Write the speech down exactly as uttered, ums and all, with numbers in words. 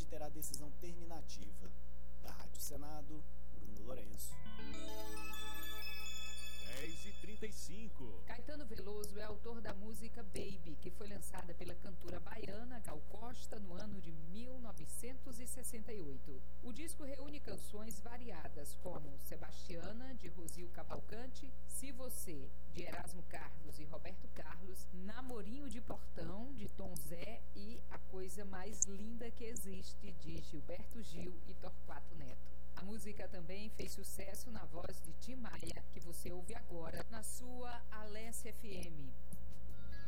terá decisão terminativa. Da Rádio Senado, Bruno Lourenço. dez e trinta e cinco. Caetano Veloso é autor da música Baby, que foi lançada pela cantora baiana Gal Costa no ano de mil novecentos e sessenta e oito. O disco reúne canções variadas como Sebastiana, de Rosil Cavalcante, Se Você, de Erasmo Carlos e Roberto Carlos, Namorinho de Portão, de Tom Zé e A Coisa Mais Linda Que Existe, de Gilberto Gil e Torquato Neto. A música também fez sucesso na voz de Tim Maia, que você ouve agora na sua Alessia F M.